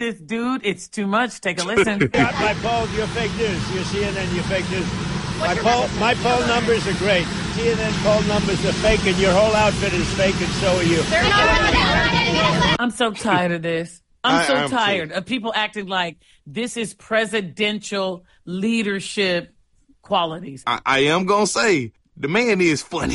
this dude. It's too much. Take a listen. My poll, you're fake news. You're CNN, you're fake news. My poll numbers are great. CNN poll numbers are fake, and your whole outfit is fake, and so are you. I'm so tired of this. I'm so tired of people acting like this is presidential leadership qualities. I am going to say, the man is funny.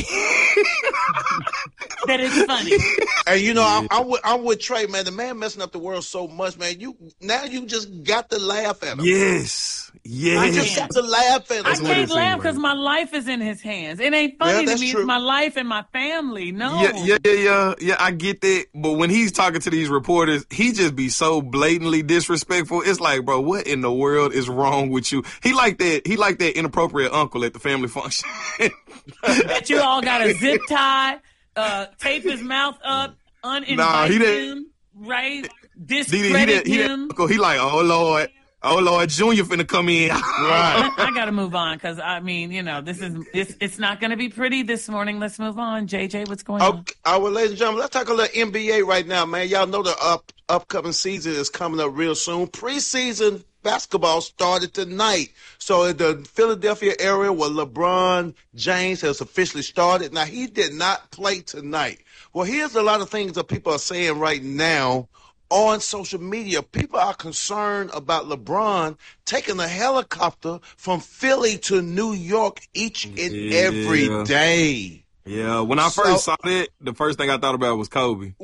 That is funny. And you know, I'm with Trey, man. The man messing up the world so much, man. You just got to laugh at him. Yes. I just got to laugh at him. I can't laugh because my life is in his hands. It ain't funny to me. True. It's my life and my family. No. Yeah. I get that. But when he's talking to these reporters, he just be so blatantly disrespectful. It's like, bro, what in the world is wrong with you? He like that inappropriate uncle at the family function. That you all got a zip tie, tape his mouth up, uninvite him, right? Discredit him. He like, oh Lord, Junior finna come in. Right. I gotta move on because I mean, you know, it's not gonna be pretty this morning. Let's move on. JJ, what's going on? Well, ladies and gentlemen, let's talk a little NBA right now, man. Y'all know the upcoming season is coming up real soon. Preseason basketball started tonight. So in the Philadelphia area where LeBron James has officially started. Now, he did not play tonight. Well, here's a lot of things that people are saying right now on social media. People are concerned about LeBron taking a helicopter from Philly to New York each and every day. Yeah, when I first saw that, the first thing I thought about was Kobe.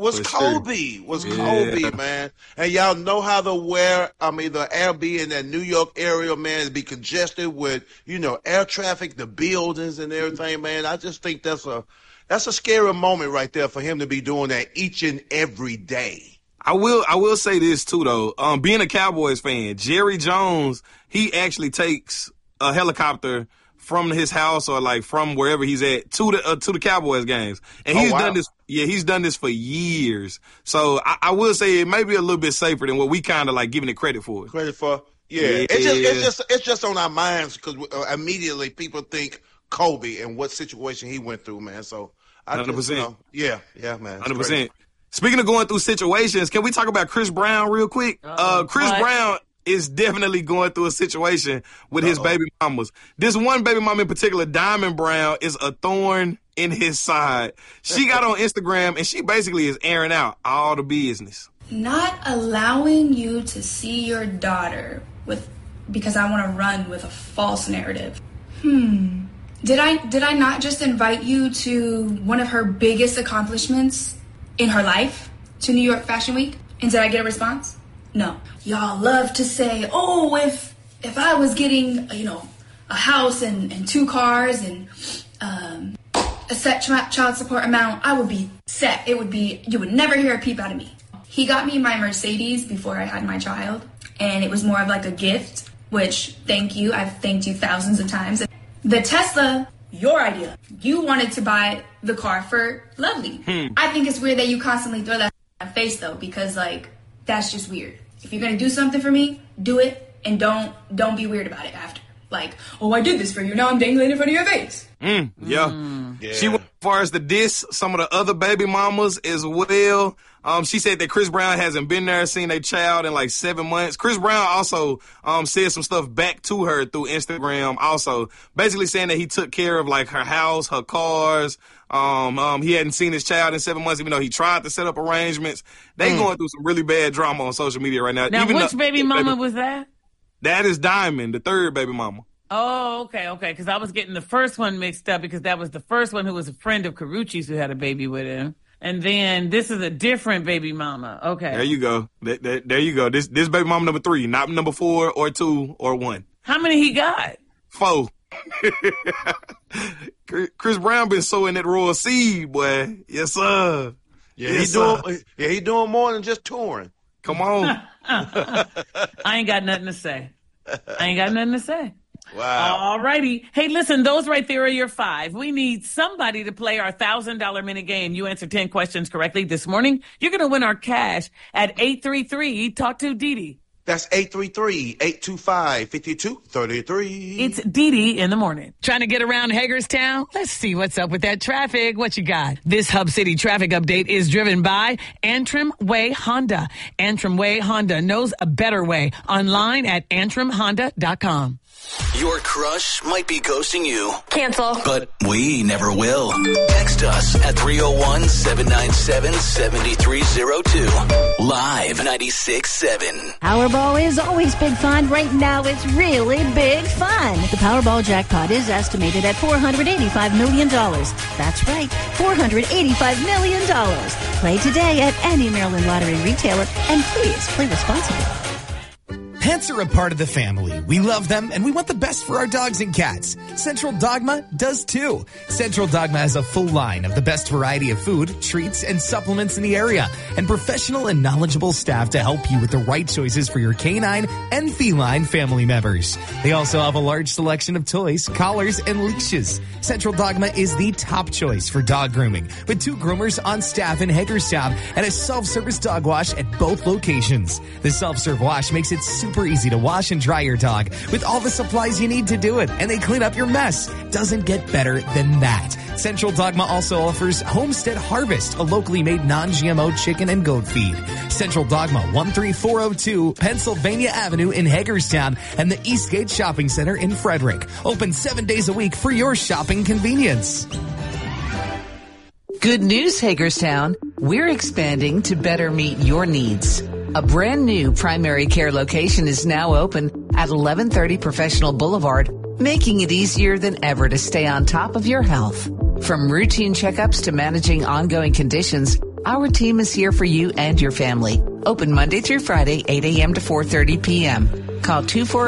Kobe, man. And y'all know how the Airbnb in that New York area, man, is be congested with, you know, air traffic, the buildings and everything, man. I just think that's a scary moment right there for him to be doing that each and every day. I will say this too though. Being a Cowboys fan, Jerry Jones, he actually takes a helicopter from his house or like from wherever he's at to the Cowboys games. And done this. Yeah, he's done this for years. So I will say it may be a little bit safer than what we kind of like giving it credit for. Yeah. It's just on our minds because immediately people think Kobe and what situation he went through, man. So 100%. Yeah, man. 100%. Speaking of going through situations, can we talk about Chris Brown real quick? Chris Brown is definitely going through a situation with his baby mamas. This one baby mama in particular, Diamond Brown, is a thorn in his side. She got on Instagram and she basically is airing out all the business. Not allowing you to see your daughter because I want to run with a false narrative. Did I not just invite you to one of her biggest accomplishments in her life, to New York Fashion Week? And did I get a response? No. Y'all love to say, oh, if I was getting, you know, a house and 2 cars and a set child support amount, I would be set. You would never hear a peep out of me. He got me my Mercedes before I had my child, and it was more of like a gift, which, thank you. I've thanked you thousands of times. The Tesla, your idea. You wanted to buy the car for Lovely. I think it's weird that you constantly throw that in my face, though, because, like, that's just weird. If you're going to do something for me, do it, and don't be weird about it after. Like, oh, I did this for you. Now I'm dangling in front of your face. Yeah. She went as far as to diss some of the other baby mamas as well. She said that Chris Brown hasn't been there, seen their child in like 7 months. Chris Brown also said some stuff back to her through Instagram also, basically saying that he took care of like her house, her cars. He hadn't seen his child in 7 months, even though he tried to set up arrangements. They going through some really bad drama on social media right now. Now, which baby mama was that? That is Diamond, the third baby mama. Oh, okay. Because I was getting the first one mixed up because that was the first one who was a friend of Carucci's who had a baby with him. And then this is a different baby mama. Okay. There you go. There you go. This baby mama number 3, not number 4 or 2 or 1. How many he got? 4. Chris Brown been sowing that royal seed, boy. Yes, sir. Yeah, he doing more than just touring. Come on. I ain't got nothing to say. Wow. All righty. Hey, listen, those right there are your 5. We need somebody to play our $1,000 minute game. You answer 10 questions correctly this morning, you're going to win our cash at 833 Talk to Didi. That's 833-825-5233. It's DD in the morning. Trying to get around Hagerstown? Let's see what's up with that traffic. What you got? This Hub City traffic update is driven by Antrim Way Honda. Antrim Way Honda knows a better way. Online at antrimhonda.com. Your crush might be ghosting you. Cancel. But we never will. Text us at 301-797-7302. Live 96.7. Powerball is always big fun. Right now, it's really big fun. The Powerball jackpot is estimated at $485 million. That's right, $485 million. Play today at any Maryland Lottery retailer, and please play responsibly. Pets are a part of the family. We love them, and we want the best for our dogs and cats. Central Dogma does too. Central Dogma has a full line of the best variety of food, treats, and supplements in the area, and professional and knowledgeable staff to help you with the right choices for your canine and feline family members. They also have a large selection of toys, collars, and leashes. Central Dogma is the top choice for dog grooming, with 2 groomers on staff in Hagerstown and a self-service dog wash at both locations. The self-serve wash makes it super easy to wash and dry your dog with all the supplies you need to do it, and they clean up your mess. Doesn't get better than that. Central Dogma also offers Homestead Harvest, a locally made non-GMO chicken and goat feed. Central Dogma, 13402 Pennsylvania Avenue in Hagerstown, and the Eastgate Shopping Center in Frederick. Open 7 days a week for your shopping convenience. Good news, Hagerstown. We're expanding to better meet your needs. A brand new primary care location is now open at 1130 Professional Boulevard, making it easier than ever to stay on top of your health. From routine checkups to managing ongoing conditions, our team is here for you and your family. Open Monday through Friday, 8 a.m. to 4:30 p.m. Call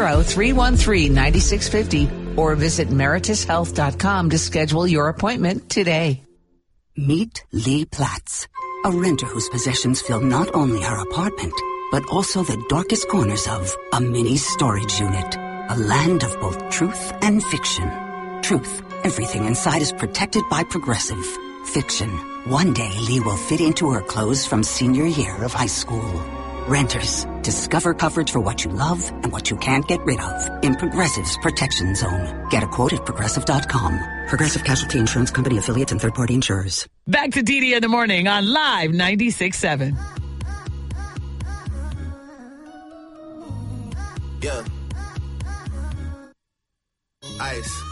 240-313-9650 or visit meritushealth.com to schedule your appointment today. Meet Lee Platts, a renter whose possessions fill not only her apartment, but also the darkest corners of a mini storage unit. A land of both truth and fiction. Truth, everything inside is protected by Progressive. Fiction, one day Lee will fit into her clothes from senior year of high school. Renters, discover coverage for what you love and what you can't get rid of in Progressive's Protection Zone. Get a quote at Progressive.com. Progressive Casualty Insurance Company, affiliates, and third-party insurers. Back to DD in the morning on Live 96.7. Yeah. Ice.